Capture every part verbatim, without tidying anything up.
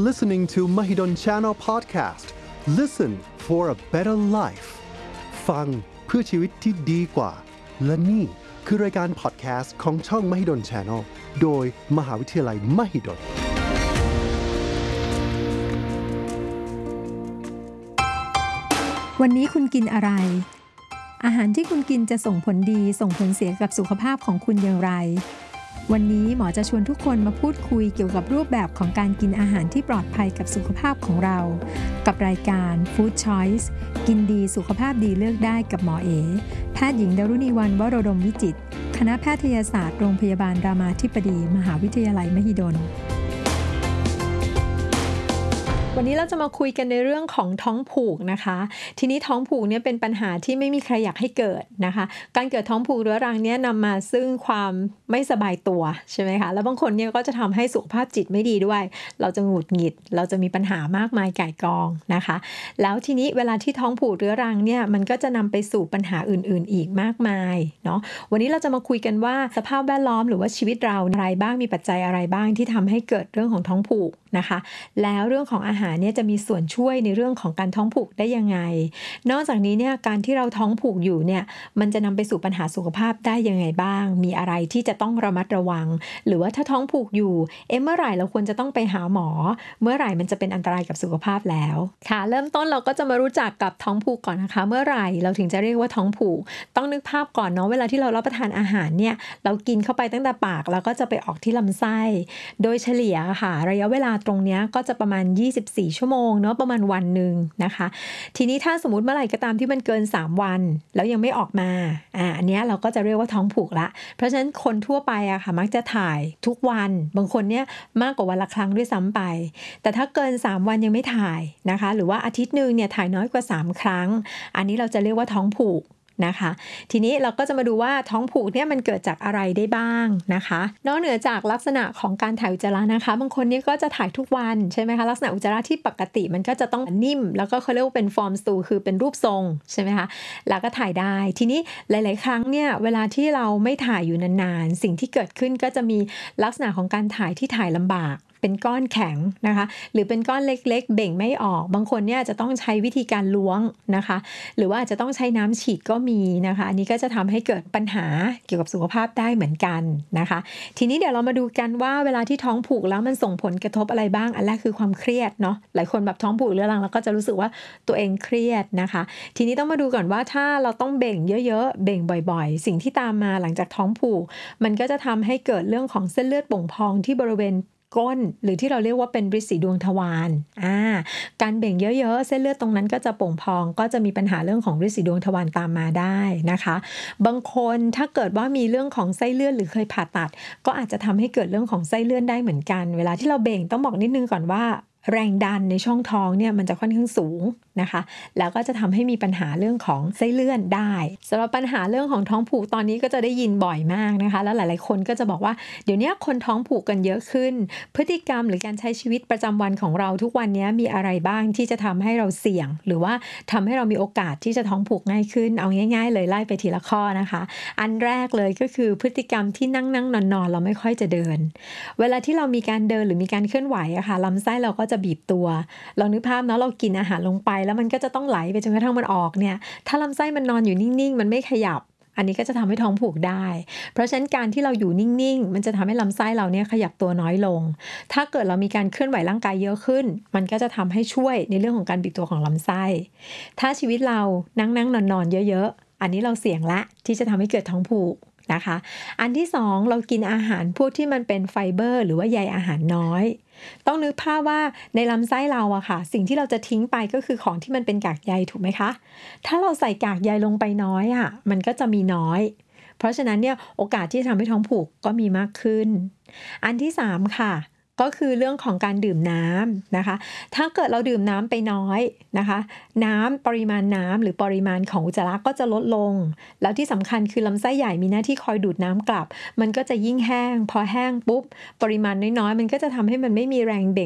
listening to Mahidol Channel Podcast. Listen for a better life. ฟังเพื่อชีวิตที่ดีกว่าและนี่คือรายการ podcast ของช่อง Mahidol Channel โดยมหาวิทยาลัย Mahidol วันนี้คุณกินอะไรอาหารที่คุณกินจะส่งผลดีส่งผลเสียกับสุขภาพของคุณอย่างไรวันนี้หมอจะชวนทุกคนมาพูดคุยเกี่ยวกับรูปแบบของการกินอาหารที่ปลอดภัยกับสุขภาพของเรากับรายการ Food Choice กินดีสุขภาพดีเลือกได้กับหมอเอแพทย์หญิงดารุณีวรรณวโรดมวิจิตรคณะแพทยศาสตร์โรงพยาบาลรามาธิบดีมหาวิทยาลัยมหิดลวันนี้เราจะมาคุยกันในเรื่องของท้องผูกนะคะทีนี้ท้องผูกเนี่ยเป็นปัญหาที่ไม่มีใครอยากให้เกิดนะคะการเกิดท้องผูกเรื้อรังเนี่ยนำมาซึ่งความไม่สบายตัวใช่ไหมคะแล้วบางคนเนี่ยก็จะทำให้สุขภาพจิตไม่ดีด้วยเราจะหงุดหงิดเราจะมีปัญหามากมายก่ายกองนะคะแล้วทีนี้เวลาที่ท้องผูกเรื้อรังเนี่ยมันก็จะนำไปสู่ปัญหาอื่นๆอีกมากมายเนาะวันนี้เราจะมาคุยกันว่าสภาพแวดล้อมหรือว่าชีวิตเราอะไรบ้างมีปัจจัยอะไรบ้างที่ทำให้เกิดเรื่องของท้องผูกนะคะแล้วเรื่องของอาหารเนี่ยจะมีส่วนช่วยในเรื่องของการท้องผูกได้ยังไงนอกจากนี้เนี่ยการที่เราท้องผูกอยู่เนี่ยมันจะนำไปสู่ปัญหาสุขภาพได้ยังไงบ้างมีอะไรที่จะต้องระมัดระวังหรือว่าถ้าท้องผูกอยู่เอ๊ะเมื่อไหร่เราควรจะต้องไปหาหมอเมื่อไหร่มันจะเป็นอันตรายกับสุขภาพแล้วค่ะเริ่มต้นเราก็จะมารู้จักกับท้องผูกก่อนนะคะเมื่อไหร่เราถึงจะเรียกว่าท้องผูกต้องนึกภาพก่อนเนาะเวลาที่เรารับประทานอาหารเนี่ยเรากินเข้าไปตั้งแต่ปากแล้วก็จะไปออกที่ลำไส้โดยเฉลี่ยค่ะระยะเวลาตรงนี้ก็จะประมาณยี่สิบสี่ชั่วโมงเนาะประมาณวันนึงนะคะทีนี้ถ้าสมมุติเมื่อไหร่ก็ตามที่มันเกินสามวันแล้วยังไม่ออกมาอ่าอันเนี้ยเราก็จะเรียกว่าท้องผูกละเพราะฉะนั้นคนทั่วไปอะค่ะมักจะถ่ายทุกวันบางคนเนี่ยมากกว่าวันละครั้งด้วยซ้ำไปแต่ถ้าเกินสามวันยังไม่ถ่ายนะคะหรือว่าอาทิตย์นึงเนี่ยถ่ายน้อยกว่าสามครั้งอันนี้เราจะเรียกว่าท้องผูกนะคะทีนี้เราก็จะมาดูว่าท้องผูกเนี่ยมันเกิดจากอะไรได้บ้างนะคะนอกเหนือจากลักษณะของการถ่ายอุจจาระนะคะบางคนเนี่ยก็จะถ่ายทุกวันใช่ไหมคะลักษณะอุจจาระที่ปกติมันก็จะต้องนิ่มแล้วก็เขาเรียกว่าเป็นฟอร์มสตูลคือเป็นรูปทรงใช่ไหมคะแล้วก็ถ่ายได้ทีนี้หลายๆครั้งเนี่ยเวลาที่เราไม่ถ่ายอยู่นานๆสิ่งที่เกิดขึ้นก็จะมีลักษณะของการถ่ายที่ถ่ายลำบากเป็นก้อนแข็งนะคะหรือเป็นก้อนเล็กๆเบ่งไม่ออกบางคนเนี่ยจะต้องใช้วิธีการล้วงนะคะหรือว่าอาจจะต้องใช้น้ำฉีดก็มีนะคะอันนี้ก็จะทำให้เกิดปัญหาเกี่ยวกับสุขภาพได้เหมือนกันนะคะทีนี้เดี๋ยวเรามาดูกันว่าเวลาที่ท้องผูกแล้วมันส่งผลกระทบอะไรบ้างอันแรกคือความเครียดเนาะหลายคนแบบท้องผูกเรื้อรังแล้วก็จะรู้สึกว่าตัวเองเครียดนะคะทีนี้ต้องมาดูก่อนว่าถ้าเราต้องเบ่งเยอะๆเบ่งบ่อยๆสิ่งที่ตามมาหลังจากท้องผูกมันก็จะทำให้เกิดเรื่องของเส้นเลือดโป่งพองที่บริเวณก้นหรือที่เราเรียกว่าเป็นฤทธิ์สีดวงทวารอ่าการเบ่งเยอะๆเส้นเลือดตรงนั้นก็จะโป่งพองก็จะมีปัญหาเรื่องของฤทธิ์สีดวงทวารตามมาได้นะคะบางคนถ้าเกิดว่ามีเรื่องของไส้เลื่อนหรือเคยผ่าตัดก็อาจจะทำให้เกิดเรื่องของไส้เลื่อนได้เหมือนกันเวลาที่เราเบ่งต้องบอกนิดนึงก่อนว่าแรงดันในช่องท้องเนี่ยมันจะค่อนข้างสูงนะคะแล้วก็จะทำให้มีปัญหาเรื่องของไส้เลื่อนได้สำหรับปัญหาเรื่องของท้องผูกตอนนี้ก็จะได้ยินบ่อยมากนะคะแล้วหลายๆคนก็จะบอกว่าเดี๋ยวนี้คนท้องผูกกันเยอะขึ้นพฤติกรรมหรือการใช้ชีวิตประจำวันของเราทุกวันนี้มีอะไรบ้างที่จะทำให้เราเสี่ยงหรือว่าทำให้เรามีโอกาสที่จะท้องผูกง่ายขึ้นเอาง่ายๆเลยไล่ไปทีละข้อนะคะอันแรกเลยก็คือพฤติกรรมที่นั่งนั่งนอนนอนเราไม่ค่อยจะเดินเวลาที่เรามีการเดินหรือมีการเคลื่อนไหวอะค่ะลำไส้เราก็จะบีบตัวลองนึกภาพเนาะเรากินอาหารลงไปแล้วมันก็จะต้องไหลไปจนกระทั่งมันออกเนี่ยถ้าลำไส้มันนอนอยู่นิ่งๆมันไม่ขยับอันนี้ก็จะทำให้ท้องผูกได้เพราะฉะนั้นการที่เราอยู่นิ่งๆมันจะทำให้ลำไส้เราเนี่ยขยับตัวน้อยลงถ้าเกิดเรามีการเคลื่อนไหวร่างกายเยอะขึ้นมันก็จะทำให้ช่วยในเรื่องของการบีบตัวของลำไส้ถ้าชีวิตเรานั่งๆนอนๆเยอะๆอันนี้เราเสี่ยงละที่จะทำให้เกิดท้องผูกนะคะอันที่สองเรากินอาหารพวกที่มันเป็นไฟเบอร์หรือว่าใยอาหารน้อยต้องนึกภาพว่าในลำไส้เราอะค่ะสิ่งที่เราจะทิ้งไปก็คือของที่มันเป็นกากใยถูกไหมคะถ้าเราใส่กากใยลงไปน้อยอะมันก็จะมีน้อยเพราะฉะนั้นเนี่ยโอกาสที่จะทำให้ท้องผูกก็มีมากขึ้นอันที่สามค่ะก็คือเรื่องของการดื่มน้ำนะคะถ้าเกิดเราดื่มน้ำไปน้อยนะคะน้ำปริมาณน้ำหรือปริมาณของอุจจาระก็จะลดลงแล้วที่สำคัญคือลำไส้ใหญ่มีหน้าที่คอยดูดน้ำกลับมันก็จะยิ่งแห้งพอแห้งปุ๊บปริมาณน้อยๆมันก็จะทำให้มันไม่มีแรงเบ่ง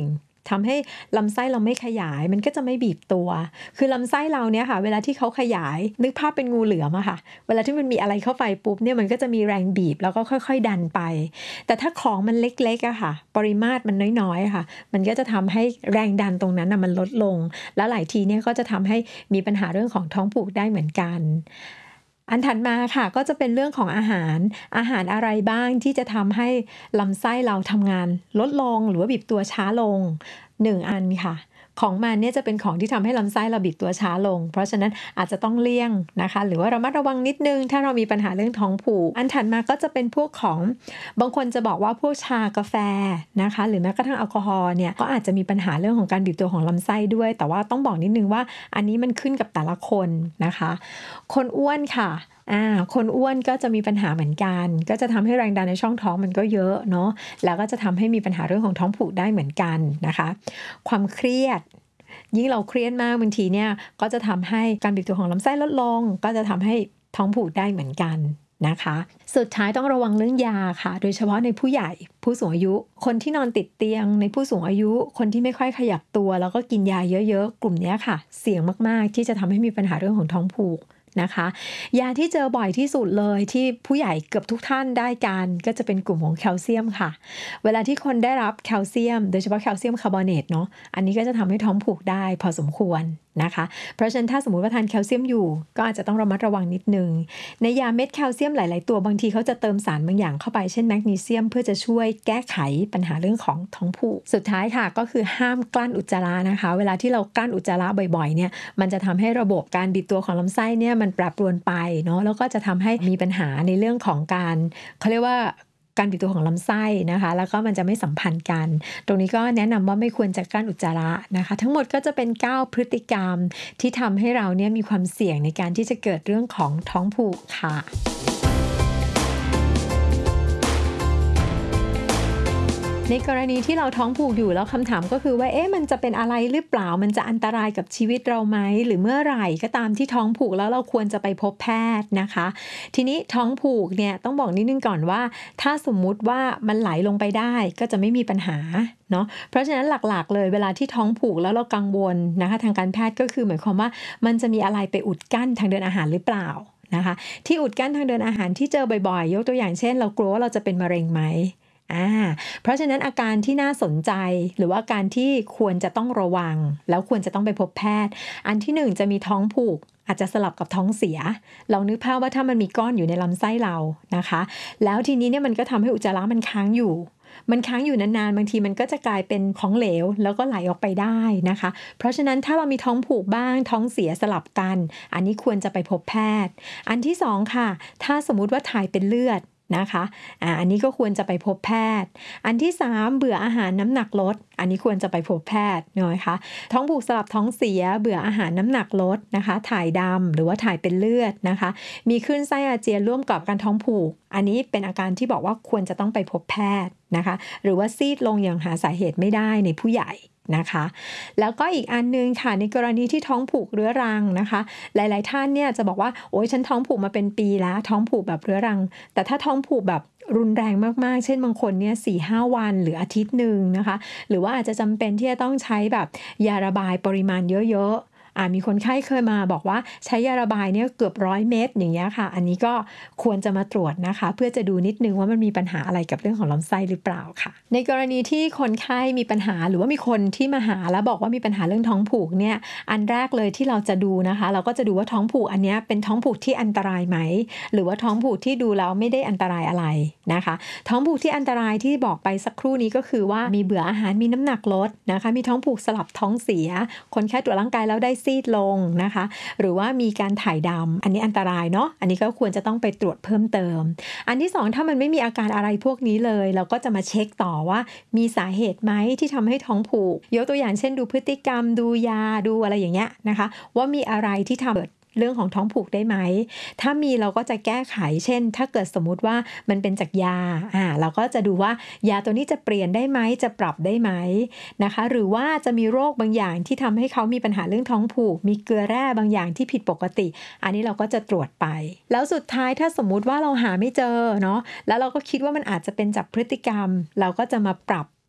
ทำให้ลำไส้เราไม่ขยายมันก็จะไม่บีบตัวคือลำไส้เราเนี่ยค่ะเวลาที่เขาขยายนึกภาพเป็นงูเหลือมอะค่ะเวลาที่มันมีอะไรเข้าไปปุ๊บเนี่ยมันก็จะมีแรงบีบแล้วก็ค่อยๆดันไปแต่ถ้าของมันเล็กๆอะค่ะปริมาตรมันน้อยๆค่ะมันก็จะทำให้แรงดันตรงนั้นมันลดลงแล้วหลายทีเนี่ยก็จะทำให้มีปัญหาเรื่องของท้องผูกได้เหมือนกันอันถัดมาค่ะก็จะเป็นเรื่องของอาหารอาหารอะไรบ้างที่จะทำให้ลำไส้เราทำงานลดลงหรือว่าบีบตัวช้าลงหนึ่งอันค่ะของมันเนี่ยจะเป็นของที่ทำให้ลำไส้เราบีบตัวช้าลงเพราะฉะนั้นอาจจะต้องเลี่ยงนะคะหรือว่าระมัดระวังนิดนึงถ้าเรามีปัญหาเรื่องท้องผูกอันถัดมาก็จะเป็นพวกของบางคนจะบอกว่าพวกชากาแฟนะคะหรือแม้กระทั่งแอลกอฮอล์เนี่ยก็อาจจะมีปัญหาเรื่องของการบีบตัวของลำไส้ด้วยแต่ว่าต้องบอกนิดนึงว่าอันนี้มันขึ้นกับแต่ละคนนะคะคนอ้วนค่ะอ่าคนอ้วนก็จะมีปัญหาเหมือนกันก็จะทำให้แรงดันในช่องท้องมันก็เยอะเนาะแล้วก็จะทำให้มีปัญหาเรื่องของท้องผูกได้เหมือนกันนะคะความเครียดยิ่งเราเครียดมากบางทีเนี่ยก็จะทำให้การบีบตัวของลำไส้ลดลงก็จะทำให้ท้องผูกได้เหมือนกันนะคะสุดท้ายต้องระวังเรื่องยาค่ะโดยเฉพาะในผู้ใหญ่ผู้สูงอายุคนที่นอนติดเตียงในผู้สูงอายุคนที่ไม่ค่อยขยับตัวแล้วก็กินยาเยอะๆกลุ่มนี้ค่ะเสี่ยงมากๆที่จะทำให้มีปัญหาเรื่องของท้องผูกนะคะยาที่เจอบ่อยที่สุดเลยที่ผู้ใหญ่เกือบทุกท่านได้กันก็จะเป็นกลุ่มของแคลเซียมค่ะเวลาที่คนได้รับแคลเซียมโดยเฉพาะแคลเซียมคาร์บอเนตเนาะอันนี้ก็จะทำให้ท้องผูกได้พอสมควรนะคะเพราะฉะนั้นถ้าสมมุติว่าทานแคลเซียมอยู่ก็อาจจะต้องระมัดระวังนิดนึงในยาเม็ดแคลเซียมหลายๆตัวบางทีเขาจะเติมสารบางอย่างเข้าไปเช่นแมกนีเซียมเพื่อจะช่วยแก้ไขปัญหาเรื่องของท้องผูกสุดท้ายค่ะก็คือห้ามกลั้นอุจจาระนะคะเวลาที่เรากลั้นอุจจาระบ่อยๆเนี่ยมันจะทำให้ระบบการบีบตัวของลำไส้เนี่ยมันแปรปรวนไปเนาะแล้วก็จะทำให้มีปัญหาในเรื่องของการเขาเรียกว่าการบีบตัวของลำไส้นะคะแล้วก็มันจะไม่สัมพันธ์กันตรงนี้ก็แนะนำว่าไม่ควรจะกลั้นอุจจาระนะคะทั้งหมดก็จะเป็นเก้าพฤติกรรมที่ทำให้เราเนี่ยมีความเสี่ยงในการที่จะเกิดเรื่องของท้องผูกค่ะในกรณีที่เราท้องผูกอยู่แล้วคำถามก็คือว่าเอ๊ะมันจะเป็นอะไรหรือเปล่ามันจะอันตรายกับชีวิตเราไหมหรือเมื่อไหร่ก็ตามที่ท้องผูกแล้วเราควรจะไปพบแพทย์นะคะทีนี้ท้องผูกเนี่ยต้องบอกนิดนึงก่อนว่าถ้าสมมุติว่ามันไหลลงไปได้ก็จะไม่มีปัญหาเนาะเพราะฉะนั้นหลักๆเลยเวลาที่ท้องผูกแล้วเรากังวลนะคะทางการแพทย์ก็คือหมายความว่ามันจะมีอะไรไปอุดกั้นทางเดินอาหารหรือเปล่านะคะที่อุดกั้นทางเดินอาหารที่เจอบ่อยๆยกตัวอย่างเช่นเรากลัวว่าเราจะเป็นมะเร็งไหมอ่าเพราะฉะนั้นอาการที่น่าสนใจหรือว่าอาการที่ควรจะต้องระวังแล้วควรจะต้องไปพบแพทย์อันที่หนึ่งจะมีท้องผูกอาจจะสลับกับท้องเสียลองนึกภาพว่าถ้ามันมีก้อนอยู่ในลำไส้เรานะคะแล้วทีนี้เนี่ยมันก็ทำให้อุจจาระมันค้างอยู่มันค้างอยู่นานๆบางทีมันก็จะกลายเป็นของเหลวแล้วก็ไหลออกไปได้นะคะเพราะฉะนั้นถ้าเรามีท้องผูกบ้างท้องเสียสลับกันอันนี้ควรจะไปพบแพทย์อันที่สองค่ะถ้าสมมุติว่าถ่ายเป็นเลือดนะคะอ่าอันนี้ก็ควรจะไปพบแพทย์อันที่สามเบื่ออาหารน้ำหนักลดอันนี้ควรจะไปพบแพทย์นะคะท้องผูกสลับท้องเสียเบื่ออาหารน้ำหนักลดนะคะถ่ายดำหรือว่าถ่ายเป็นเลือดนะคะมีคลื่นไส้อาเจียนร่วมกับการท้องผูกอันนี้เป็นอาการที่บอกว่าควรจะต้องไปพบแพทย์นะคะหรือว่าซีดลงอย่างหาสาเหตุไม่ได้ในผู้ใหญ่นะคะแล้วก็อีกอันนึงค่ะในกรณีที่ท้องผูกเรื้อรังนะคะหลายๆท่านเนี่ยจะบอกว่าโอ๊ยฉันท้องผูกมาเป็นปีแล้วท้องผูกแบบเรื้อรังแต่ถ้าท้องผูกแบบรุนแรงมากๆเช่นบางคนเนี่ย สี่ห้า วันหรืออาทิตย์นึงนะคะหรือว่าอาจจะจำเป็นที่จะต้องใช้แบบยาระบายปริมาณเยอะอ่ามีคนไข้เคยมาบอกว่าใช้ยาระบายเนี่ยเกือบร้อยเม็ดอย่างเงี้ยค่ะอันนี้ก็ควรจะมาตรวจนะคะเพื่อจะดูนิดนึงว่ามันมีปัญหาอะไรกับเรื่องของลำไส้หรือเปล่าค่ะในกรณีที่คนไข้มีปัญหาหรือว่ามีคนที่มาหาแล้วบอกว่ามีปัญหาเรื่องท้องผูกเนี่ยอันแรกเลยที่เราจะดูนะคะเราก็จะดูว่าท้องผูกอันนี้เป็นท้องผูกที่อันตรายไหมหรือว่าท้องผูกที่ดูแล้วไม่ได้อันตรายอะไรนะคะท้องผูกที่อันตรายที่บอกไปสักครู่นี้ก็คือว่ามีเบื่ออาหารมีน้ำหนักลดนะคะมีท้องผูกสลับท้องเสียคนไข้ตรวจร่างกายแล้วได้ซีดลงนะคะหรือว่ามีการถ่ายดำอันนี้อันตรายเนาะอันนี้ก็ควรจะต้องไปตรวจเพิ่มเติมอันที่สองถ้ามันไม่มีอาการอะไรพวกนี้เลยเราก็จะมาเช็คต่อว่ามีสาเหตุไหมที่ทำให้ท้องผูกยกตัวอย่างเช่นดูพฤติกรรมดูยาดูอะไรอย่างเงี้ยนะคะว่ามีอะไรที่ทำเรื่องของท้องผูกได้ไหมถ้ามีเราก็จะแก้ไขเช่นถ้าเกิดสมมุติว่ามันเป็นจากยาอ่าเราก็จะดูว่ายาตัวนี้จะเปลี่ยนได้ไหมจะปรับได้ไหมนะคะหรือว่าจะมีโรคบางอย่างที่ทำให้เขามีปัญหาเรื่องท้องผูกมีเกลือแร่บางอย่างที่ผิดปกติอันนี้เราก็จะตรวจไปแล้วสุดท้ายถ้าสมมุติว่าเราหาไม่เจอเนาะแล้วเราก็คิดว่ามันอาจจะเป็นจากพฤติกรรมเราก็จะมาปรับพ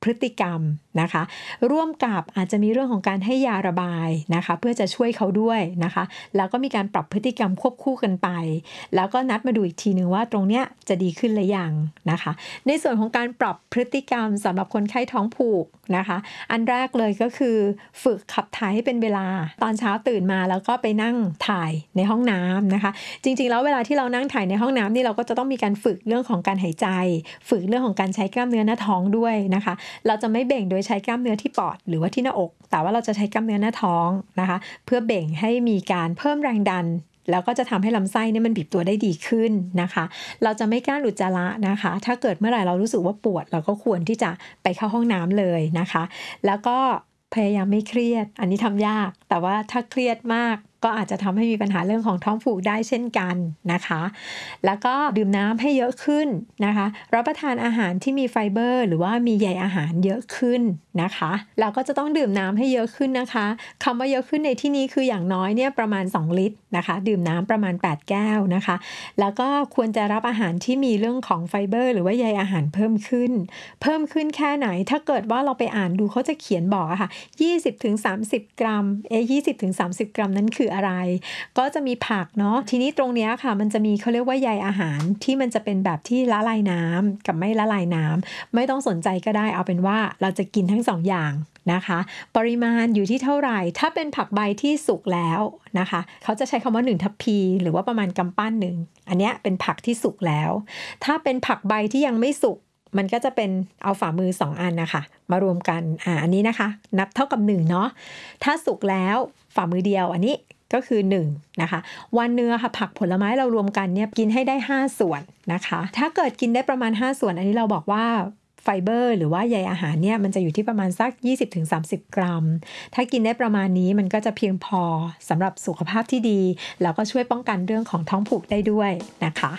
พฤติกรรมนะคะร่วมกับอาจจะมีเรื่องของการให้ยาระบายนะคะเพื่อจะช่วยเขาด้วยนะคะแล้วก็มีการปรับพฤติกรรมควบคู่กันไปแล้วก็นัดมาดูอีกทีนึงว่าตรงเนี้ยจะดีขึ้นหรือยังนะคะในส่วนของการปรับพฤติกรรมสำหรับคนไข้ท้องผูกนะคะอันแรกเลยก็คือฝึกขับถ่ายให้เป็นเวลาตอนเช้าตื่นมาแล้วก็ไปนั่งถ่ายในห้องน้ำนะคะจริงๆแล้วเวลาที่เรานั่งถ่ายในห้องน้ำนี่เราก็จะต้องมีการฝึกเรื่องของการหายใจฝึกเรื่องของการใช้กล้ามเนื้อหน้าท้องด้วยนะคะเราจะไม่เบ่งโดยใช้กล้ามเนื้อที่ปอดหรือว่าที่หน้าอกแต่ว่าเราจะใช้กล้ามเนื้อหน้าท้องนะคะเพื่อเบ่งให้มีการเพิ่มแรงดันแล้วก็จะทำให้ลำไส้เนี่ยมันบีบตัวได้ดีขึ้นนะคะเราจะไม่กล้าอุจจาระนะคะถ้าเกิดเมื่อไหร่เรารู้สึกว่าปวดเราก็ควรที่จะไปเข้าห้องน้ำเลยนะคะแล้วก็พยายามไม่เครียดอันนี้ทำยากแต่ว่าถ้าเครียดมากก็อาจจะทำให้มีปัญหาเรื่องของท้องผูกได้เช่นกันนะคะแล้วก็ดื่มน้ำให้เยอะขึ้นนะคะรับประทานอาหารที่มีไฟเบอร์หรือว่ามีใยอาหารเยอะขึ้นนะคะเราก็จะต้องดื่มน้ำให้เยอะขึ้นนะคะคำว่าเยอะขึ้นในที่นี้คืออย่างน้อยเนี่ยประมาณสองลิตรนะคะดื่มน้ำประมาณแปดแก้วนะคะแล้วก็ควรจะรับอาหารที่มีเรื่องของไฟเบอร์หรือว่าใยอาหารเพิ่มขึ้นเพิ่มขึ้นแค่ไหนถ้าเกิดว่าเราไปอ่านดูเขาจะเขียนบอกอะค่ะ ยี่สิบถึงสามสิบ กรัมเอ๊ะ ยี่สิบถึงสามสิบ กรัมนั้นคืออะไรก็จะมีผักเนาะทีนี้ตรงเนี้ยค่ะมันจะมีเขาเรียกว่าใยอาหารที่มันจะเป็นแบบที่ละลายน้ำกับไม่ละลายน้ำไม่ต้องสนใจก็ได้เอาเป็นว่าเราจะกินทั้งสองอย่างนะคะปริมาณอยู่ที่เท่าไหร่ถ้าเป็นผักใบที่สุกแล้วนะคะเขาจะใช้คำว่าหนึ่งทัพพีหรือว่าประมาณกำปั้นหนึ่งอันเนี้ยเป็นผักที่สุกแล้วถ้าเป็นผักใบที่ยังไม่สุกมันก็จะเป็นเอาฝ่ามือสองอันนะคะมารวมกันอ่าอันนี้นะคะนับเท่ากับหนึ่งเนาะถ้าสุกแล้วฝ่ามือเดียวอันนี้ก็คือหนึ่งนะคะวันเนื้อค่ะผักผลไม้เรารวมกันเนี่ยกินให้ได้ห้าส่วนนะคะถ้าเกิดกินได้ประมาณห้าส่วนอันนี้เราบอกว่าไฟเบอร์หรือว่าใยอาหารเนี่ยมันจะอยู่ที่ประมาณสัก ยี่สิบถึงสามสิบ กรัมถ้ากินได้ประมาณนี้มันก็จะเพียงพอสำหรับสุขภาพที่ดีแล้วก็ช่วยป้องกันเรื่องของท้องผูกได้ด้วยนะคะ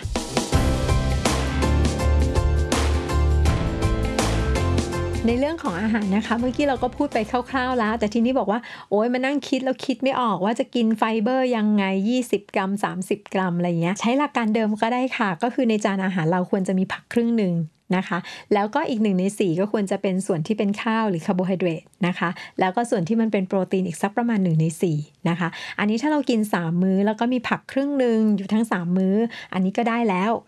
ในเรื่องของอาหารนะคะเมื่อกี้เราก็พูดไปคร่าวๆแล้วแต่ทีนี้บอกว่าโอ๊ยมานั่งคิดแล้วคิดไม่ออกว่าจะกินไฟเบอร์ยังไงยี่สิบกรัมสามสิบกรัมอะไรเงี้ยใช้หลักการเดิมก็ได้ค่ะก็คือในจานอาหารเราควรจะมีผักครึ่งนึงนะคะแล้วก็อีกหนึ่งในสี่ก็ควรจะเป็นส่วนที่เป็นข้าวหรือคาร์โบไฮเดรตนะคะแล้วก็ส่วนที่มันเป็นโปรตีนอีกสักประมาณหนึ่งในสี่นะคะอันนี้ถ้าเรากินสามมื้อแล้วก็มีผักครึ่งนึงอยู่ทั้งสามมื้ออันนี้ก็ได้แล้ว